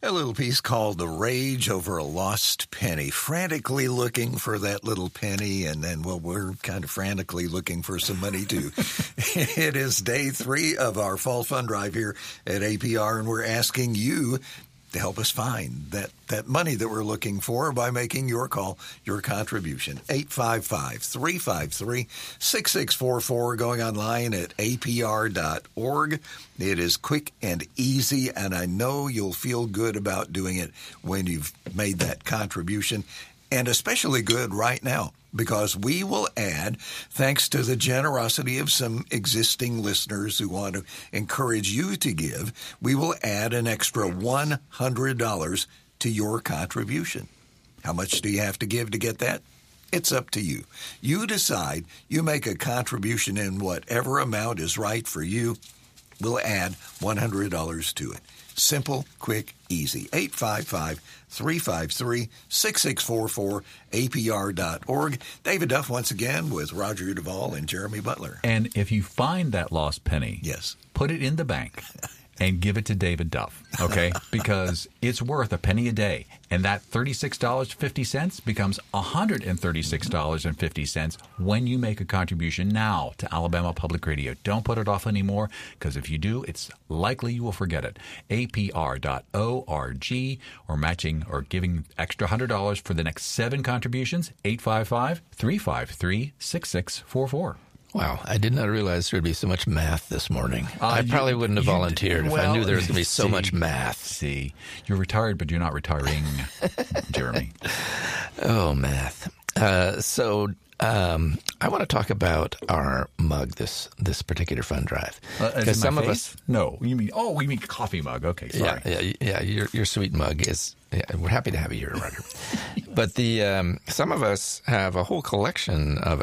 A little piece called The Rage Over a Lost Penny. Frantically looking for that little penny, and then, well, we're kind of frantically looking for some money, too. It is day 3 of our Fall Fund Drive here at APR, and we're asking you to help us find that money that we're looking for by making your call, your contribution. 855-353-6644, going online at apr.org. It is quick and easy, and I know you'll feel good about doing it when you've made that contribution, and especially good right now, because we will add, thanks to the generosity of some existing listeners who want to encourage you to give, we will add an extra $100 to your contribution. How much do you have to give to get that? It's up to you. You decide. You make a contribution in whatever amount is right for you. We'll add $100 to it. Simple, quick, easy. 855-353-6644, apr.org. David Duff once again with Roger Duvall and Jeremy Butler. And if you find that lost penny, yes, put it in the bank and give it to David Duff, okay? Because it's worth a penny a day. And that $36.50 becomes $136.50 when you make a contribution now to Alabama Public Radio. Don't put it off anymore, because if you do, it's likely you will forget it. APR.org, or matching or giving extra $100 for the next 7 contributions, 855-353-6644. Wow, I did not realize there would be so much math this morning. I probably wouldn't have volunteered if I knew there was going to be so much math. See, you're retired, but you're not retiring, Jeremy. Oh, math. I want to talk about our mug this particular fund drive. Because some of us, no, you mean coffee mug? Okay, sorry. Yeah. Your sweet mug is. Yeah, we're happy to have you here, Roger. But some of us have a whole collection of